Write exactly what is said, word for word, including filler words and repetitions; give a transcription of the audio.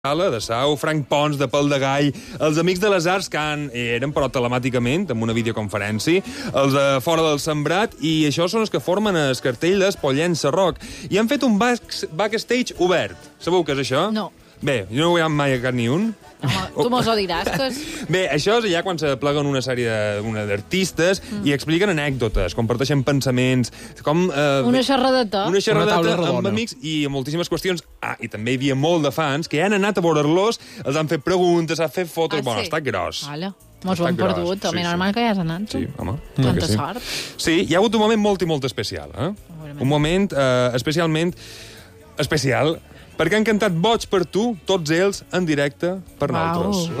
de Sau, Frank Pons, de Pel de Gall, els Amics de les Arts, que han, eren però telemàticament, amb una videoconferència, els de Fora del Sembrat, i això són els que formen el cartell d'Espollença Rock. I han fet un back, backstage obert. Sabeu què és això? No. Bé, jo no ho he mai a cap ni un. Home, tu mos ho diràs. Que és... Bé, això és allà quan se pleguen una sèrie d'artistes mm. i expliquen anècdotes, comparteixen pensaments, com... Eh, una xerradeta. Una xerradeta amb amics i moltíssimes qüestions. Ah, i també hi havia molt de fans que han anat a veure-los, els han fet preguntes, han fet fotos... Ah, sí? Bueno, ha estat gros. Vale. Mos ho hem perdut. Sí, sí. Normal que ja has anat, tu. Sí, home. Tanta sí. sort. Sí, hi ha hagut un moment molt i molt especial. Eh? Un moment eh, especialment especial, perquè han cantat Boig per tu, tots ells, en directe per Uau. nosaltres.